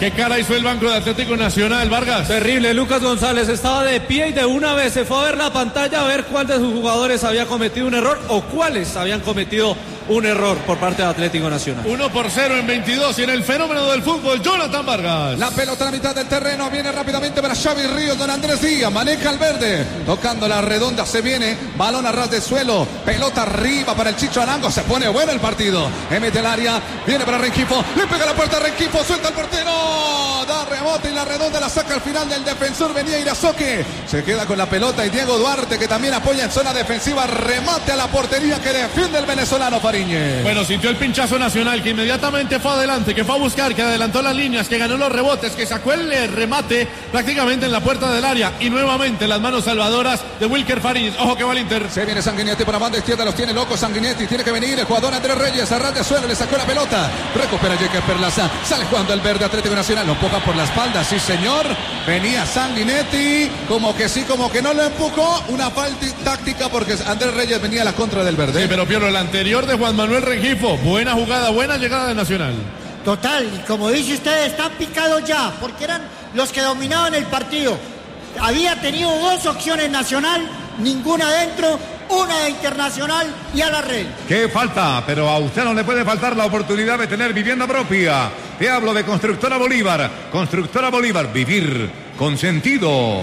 ¿Qué cara hizo el banco de Atlético Nacional, Vargas? Terrible, Lucas González estaba de pie y de una vez se fue a ver la pantalla a ver cuál de sus jugadores había cometido un error o cuáles habían cometido un error por parte de Atlético Nacional. 1-0 en 22 y en el fenómeno del fútbol, Jonathan Vargas. La pelota a la mitad del terreno, viene rápidamente para Xavi Ríos, don Andrés Díaz, maneja al verde, tocando la redonda, se viene, balón a ras de suelo, pelota arriba para el Chicho Arango, se pone bueno el partido, mete el área, viene para Rengifo, le pega la puerta a Rengifo, suelta el portero, da rebote y la redonda la saca al final del defensor, venía Irazoque, se queda con la pelota y Diego Duarte que también apoya en zona defensiva, remate a la portería que defiende el venezolano Fariñez. Bueno, sintió el pinchazo Nacional, que inmediatamente fue adelante, que fue a buscar, que adelantó las líneas, que ganó los rebotes, que sacó el remate prácticamente en la puerta del área y nuevamente las manos salvadoras de Wilker Fariñez. Ojo que va el Inter. Se viene Sanguinetti por la banda izquierda, los tiene locos Sanguinetti, tiene que venir el jugador Andrés Reyes, a ras de suelo, le sacó la pelota, recupera Jacob Perlaza, sale jugando el verde Atlético Nacional, lo empuja por la espalda, sí señor, venía Sanguinetti, como que sí, como que no lo empujó, una falta táctica porque Andrés Reyes venía a la contra del verde. Sí, pero Piero, el anterior de Juan Manuel Rengifo, buena jugada, buena llegada de Nacional. Total, y como dice usted, están picados ya, porque eran los que dominaban el partido. Había tenido dos opciones Nacional, ninguna dentro, una de Internacional y a la red. ¿Qué falta? Pero a usted no le puede faltar la oportunidad de tener vivienda propia. Te hablo de Constructora Bolívar. Constructora Bolívar, vivir con sentido.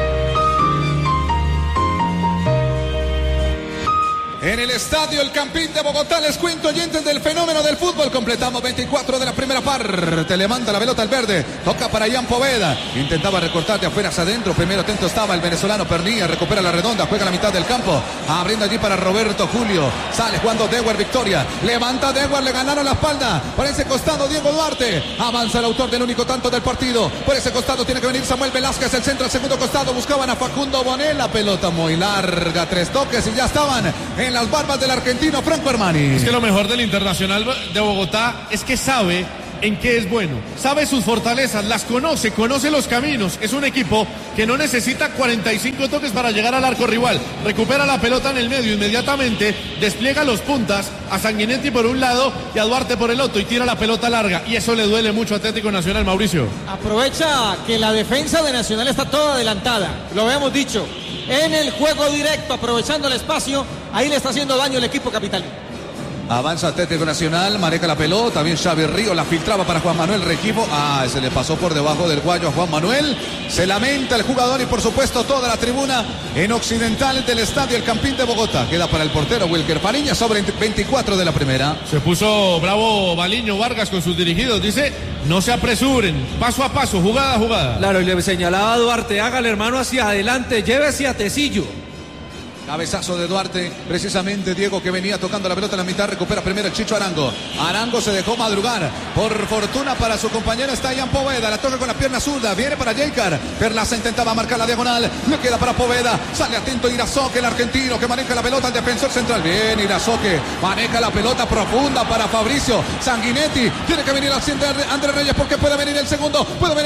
En el estadio El Campín de Bogotá, les cuento, oyentes del fenómeno del fútbol. Completamos 24 de la primera parte. Levanta la pelota al verde. Toca para Ian Poveda. Intentaba recortar de afuera hacia adentro. Primero atento estaba el venezolano Pernilla. Recupera la redonda. Juega a la mitad del campo. Abriendo allí para Roberto Julio. Sale jugando Dewar Victoria. Levanta Dewar. Le ganaron la espalda. Por ese costado Diego Duarte. Avanza el autor del único tanto del partido. Por ese costado tiene que venir Samuel Velázquez. El centro al segundo costado. Buscaban a Facundo Bonet. La pelota muy larga. 3 toques y ya estaban en las barbas del argentino Franco Armani. Es que lo mejor del Internacional de Bogotá es que sabe en qué es bueno, sabe sus fortalezas, las conoce los caminos. Es un equipo que no necesita 45 toques para llegar al arco rival. Recupera la pelota en el medio, inmediatamente despliega los puntas a Sanguinetti por un lado y a Duarte por el otro y tira la pelota larga, y eso le duele mucho a Atlético Nacional, Mauricio. Aprovecha que la defensa de Nacional está toda adelantada, lo habíamos dicho, en el juego directo, aprovechando el espacio, ahí le está haciendo daño el equipo capitalino. Avanza Atlético Nacional, maneja la pelota, bien Xavi Ríos, la filtraba para Juan Manuel Rengifo. Se le pasó por debajo del guayo a Juan Manuel. Se lamenta el jugador y por supuesto toda la tribuna en occidental del estadio El Campín de Bogotá. Queda para el portero Wilker Fariñez sobre 24 de la primera. Se puso bravo Baliño Vargas con sus dirigidos, dice: no se apresuren, paso a paso, jugada a jugada. Claro, y le señalaba a Duarte: hágale, hermano, hacia adelante, llévese a Tecillo. Cabezazo de Duarte, precisamente Diego, que venía tocando la pelota en la mitad, recupera primero el Chicho Arango. Arango se dejó madrugar, por fortuna para su compañero está Ian Poveda, la toca con la pierna zurda, viene para Jaker, Perlaza intentaba marcar la diagonal, le queda para Poveda, sale atento Irazoque, el argentino que maneja la pelota, el defensor central, bien Irazoque, maneja la pelota profunda para Fabricio Sanguinetti, tiene que venir al centro Andrés Reyes porque puede venir el segundo,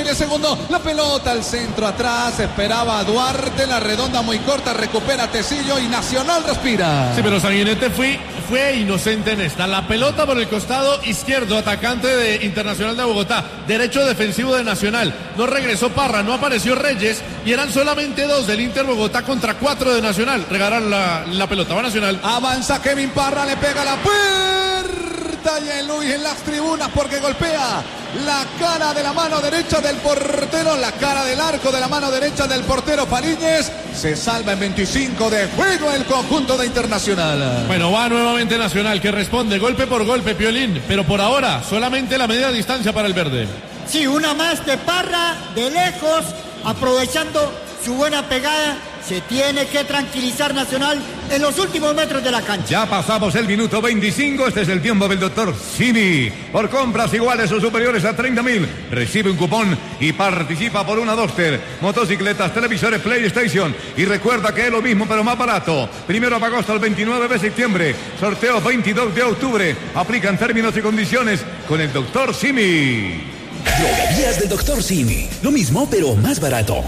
la pelota al centro atrás, esperaba a Duarte, la redonda muy corta, recupera Tecillo y Nacional respira. Sí, pero Sanguinetti fue inocente en esta. La pelota por el costado izquierdo, atacante de Internacional de Bogotá, derecho defensivo de Nacional. No regresó Parra, no apareció Reyes y eran solamente 2 del Inter Bogotá contra 4 de Nacional. Regalaron la pelota, va Nacional. Avanza Kevin Parra, le pega la puerta y el Luis en las tribunas porque golpea la cara de la mano derecha del portero, la cara del arco de la mano derecha del portero Fariñez. Se salva en 25 de juego el conjunto de Internacional. Bueno, va nuevamente Nacional, que responde golpe por golpe, Piolín, pero por ahora solamente la media distancia para el verde. Sí, una más de Parra, de lejos, aprovechando su buena pegada. Se tiene que tranquilizar Nacional en los últimos metros de la cancha. Ya pasamos el minuto 25. Este es el tiempo del doctor Simi. Por compras iguales o superiores a 30.000, recibe un cupón y participa por una Duster, motocicletas, televisores, PlayStation. Y recuerda que es lo mismo pero más barato. 1 de agosto al 29 de septiembre. Sorteo 22 de octubre. Aplican términos y condiciones con el doctor Simi. Droguerías del doctor Simi. Lo mismo pero más barato.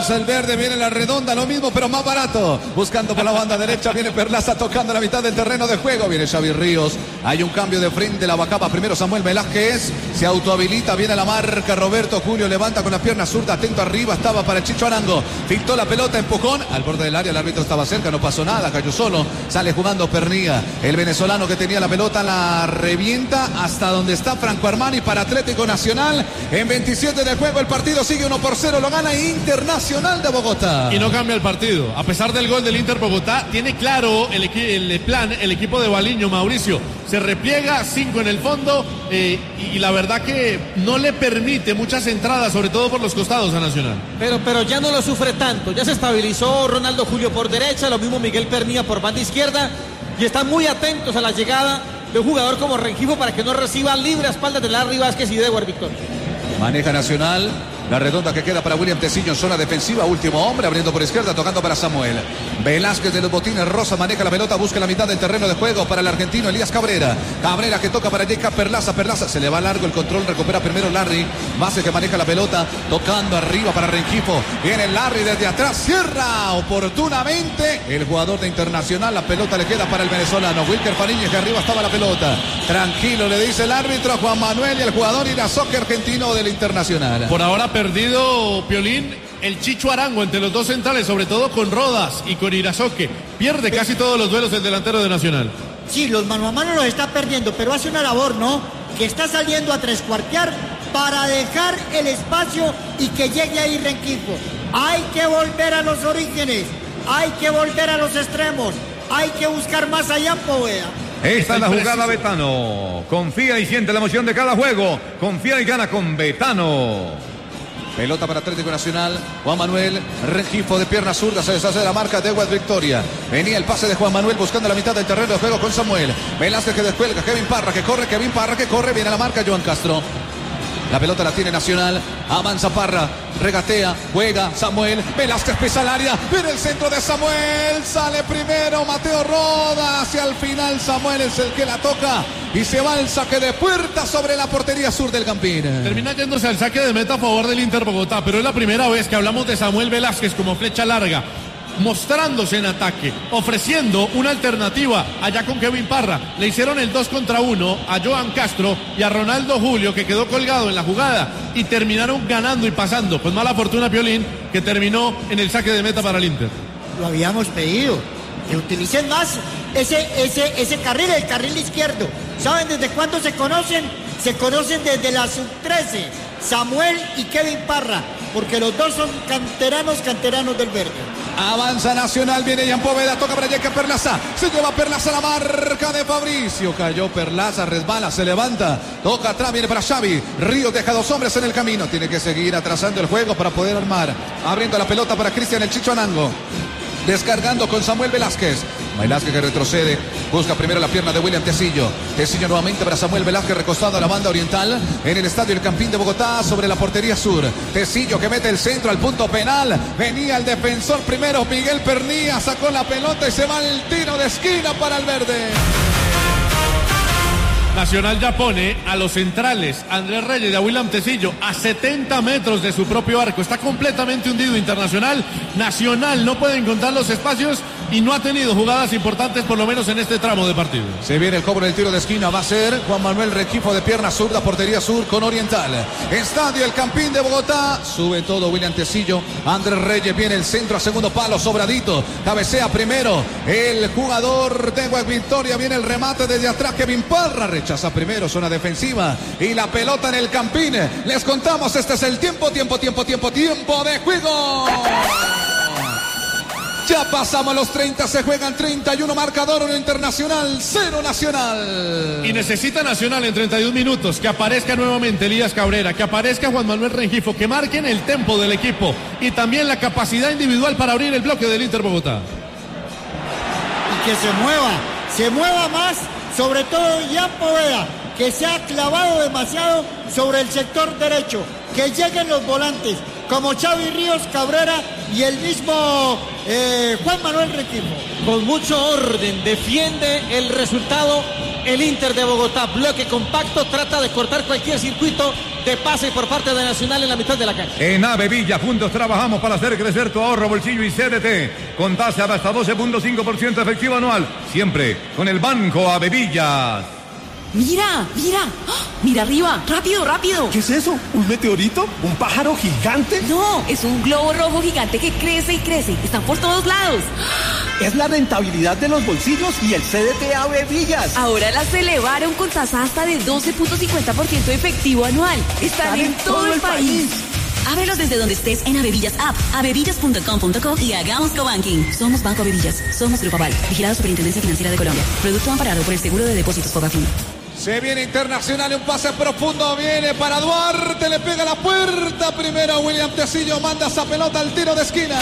Avanza el verde, viene la redonda, lo mismo pero más barato. Buscando por la banda derecha, viene Perlaza tocando la mitad del terreno de juego. Viene Xavi Ríos. Hay un cambio de frente, la bacaba primero Samuel Velázquez. Se autohabilita, viene la marca Roberto Julio, levanta con la pierna zurda, atento arriba, estaba para el Chicho Arango. Pintó la pelota, empujón al borde del área, el árbitro estaba cerca, no pasó nada, cayó solo. Sale jugando Pernía. El venezolano que tenía la pelota la revienta hasta donde está Franco Armani para Atlético Nacional. En 27 de juego el partido sigue 1-0, lo gana Internacional de Bogotá. Y no cambia el partido. A pesar del gol del Inter Bogotá, tiene claro el plan, el equipo de Baliño, Mauricio. Se repliega, 5 en el fondo y la verdad que no le permite muchas entradas, sobre todo por los costados a Nacional. Pero ya no lo sufre tanto. Ya se estabilizó Ronaldo Julio por derecha, lo mismo Miguel Pernía por banda izquierda. Y están muy atentos a la llegada de un jugador como Rengifo para que no reciba libre a espaldas de Larry Vázquez y de Edward Victor. Maneja Nacional. La redonda que queda para William Tecillo en zona defensiva. Último hombre abriendo por izquierda, tocando para Samuel Velázquez de los botines rosa. Maneja la pelota, busca la mitad del terreno de juego para el argentino Elías Cabrera. Cabrera que toca para Jacob Perlaza. Perlaza se le va largo el control. Recupera primero Larry Vázquez que maneja la pelota. Tocando arriba para Rengifo. Viene Larry desde atrás. Cierra oportunamente el jugador de Internacional. La pelota le queda para el venezolano Wilker Fariñez, que arriba estaba la pelota. Tranquilo, le dice el árbitro a Juan Manuel y el jugador Irazoque argentino del Internacional. Por ahora perdido, Piolín, el Chicho Arango entre los dos centrales, sobre todo con Rodas y con Irazoque. Pierde casi todos los duelos el delantero de Nacional. Sí, los mano a mano los está perdiendo, pero hace una labor, ¿no? Que está saliendo a trescuartear para dejar el espacio y que llegue ahí Rengifo. Hay que volver a los orígenes, hay que volver a los extremos, hay que buscar más allá en Poveda. Esta es la jugada Betano. Confía y siente la emoción de cada juego. Confía y gana con Betano. Pelota para Atlético Nacional. Juan Manuel Rengifo de pierna zurda. Se deshace de la marca de Edward Victoria. Venía el pase de Juan Manuel buscando la mitad del terreno de juego con Samuel Velázquez que descuelga. Kevin Parra que corre. Kevin Parra que corre. Viene la marca Joan Castro. La pelota la tiene Nacional. Avanza Parra. Regatea. Juega Samuel Velázquez. Pisa al área. Viene el centro de Samuel. Sale primero Mateo Roda. Hacia el final Samuel es el que la toca. Y se va el saque de puerta sobre la portería sur del Campín. Termina yéndose al saque de meta a favor del Inter Bogotá. Pero es la primera vez que hablamos de Samuel Velázquez como flecha larga, mostrándose en ataque, ofreciendo una alternativa allá con Kevin Parra. Le hicieron el 2 contra 1 a Joan Castro y a Ronaldo Julio, que quedó colgado en la jugada, y terminaron ganando y pasando. Pues mala fortuna Piolín, que terminó en el saque de meta para el Inter. Lo habíamos pedido, que utilicen más ese carril, el carril izquierdo. ¿Saben desde cuándo se conocen? Se conocen desde la sub-13, Samuel y Kevin Parra, porque los dos son canteranos del verde. Avanza Nacional, viene Ian Poveda, toca para Jacob Perlaza, se lleva Perlaza la marca de Fabricio, cayó Perlaza, resbala, se levanta, toca atrás, viene para Xavi Ríos, deja dos hombres en el camino, tiene que seguir atrasando el juego para poder armar, abriendo la pelota para Cristian el Chicho Anango. Descargando con Samuel Velázquez. Velázquez que retrocede. Busca primero la pierna de William Tecillo. Tecillo nuevamente para Samuel Velázquez, recostado a la banda oriental. En el estadio El Campín de Bogotá, sobre la portería sur. Tecillo que mete el centro al punto penal. Venía el defensor primero, Miguel Pernía. Sacó la pelota y se va el tiro de esquina para el verde. Nacional ya pone a los centrales, Andrés Reyes y a William Tecillo, a 70 metros de su propio arco. Está completamente hundido Internacional. Nacional no puede encontrar los espacios y no ha tenido jugadas importantes, por lo menos en este tramo de partido. Se viene el cobro del tiro de esquina. Va a ser Juan Manuel Rengifo de pierna zurda, portería sur con Oriental. Estadio El Campín de Bogotá. Sube todo William Tecillo. Andrés Reyes viene el centro a segundo palo, sobradito. Cabecea primero el jugador de Edward Victoria. Viene el remate desde atrás. Kevin Parra rechaza primero, zona defensiva. Y la pelota en el Campín. Les contamos, este es el tiempo de juego. Ya pasamos los 30, se juegan 31, marcador 1 Internacional, 0 Nacional. Y necesita Nacional en 31 minutos que aparezca nuevamente Elías Cabrera, que aparezca Juan Manuel Rengifo, que marquen el tempo del equipo y también la capacidad individual para abrir el bloque del Inter Bogotá. Y que se mueva más, sobre todo Ian Poveda, que se ha clavado demasiado sobre el sector derecho, que lleguen los volantes como Xavi Ríos, Cabrera y el mismo Juan Manuel Rengifo. Con mucho orden, defiende el resultado el Inter de Bogotá. Bloque compacto, trata de cortar cualquier circuito de pase por parte de Nacional en la mitad de la cancha. En Avevilla, juntos trabajamos para hacer crecer tu ahorro, bolsillo y CDT. Con tasa de hasta 12.5% efectivo anual. Siempre con el Banco Avevillas. Mira, mira, ¡oh! Mira arriba, rápido, rápido. ¿Qué es eso? ¿Un meteorito? ¿Un pájaro gigante? No, es un globo rojo gigante que crece y crece. Están por todos lados. Es la rentabilidad de los bolsillos y el CDT Avevillas. Ahora las elevaron con tasa hasta de 12.50% efectivo anual. Están en todo el país. Ábrelos desde donde estés en Avevillas App, avevillas.com.co y hagamos cobanking. Somos Banco Avevillas, somos Grupo Aval, vigilado Superintendencia Financiera de Colombia. Producto amparado por el Seguro de Depósitos Fogafín. Se viene Internacional, un pase profundo, viene para Duarte, le pega la puerta, primero William Tecillo, manda esa pelota al tiro de esquina.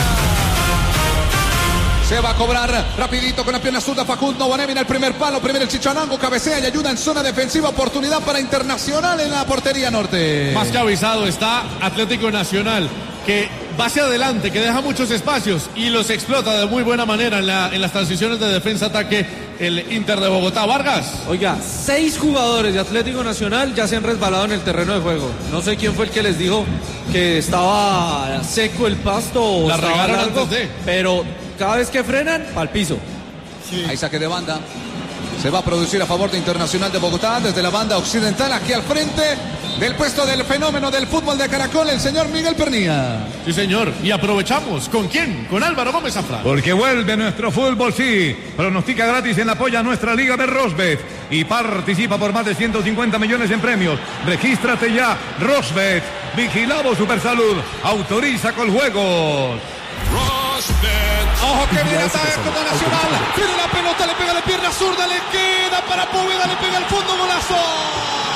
Se va a cobrar rapidito con la pierna zurda Facundo Bonevi en el primer palo, primero el Chichanango, cabecea y ayuda en zona defensiva, oportunidad para Internacional en la portería norte. Más que avisado está Atlético Nacional, que va hacia adelante, que deja muchos espacios y los explota de muy buena manera en las transiciones de defensa-ataque el Inter de Bogotá. Vargas. Oiga, 6 jugadores de Atlético Nacional ya se han resbalado en el terreno de juego. No sé quién fue el que les dijo que estaba seco el pasto o la estaba regaron largo, antes de. pero cada vez que frenan, al piso. Sí. Hay saque de banda. Se va a producir a favor de Internacional de Bogotá desde la banda occidental, aquí al frente del puesto del fenómeno del fútbol de Caracol, el señor Miguel Pernía. Sí, señor. Y aprovechamos. ¿Con quién? Con Álvaro Gómez Zafra. Porque vuelve nuestro fútbol, sí. Pronostica gratis en apoya a nuestra Liga de Rosbet y participa por más de 150 millones en premios. Regístrate ya, Rosbet. Vigilado Supersalud. Autoriza con juegos. Rosbet. Ojo que viene ataque contra Nacional. Tiene la pelota, le pega la pierna zurda, le queda para Poveda, le pega el fondo, golazo.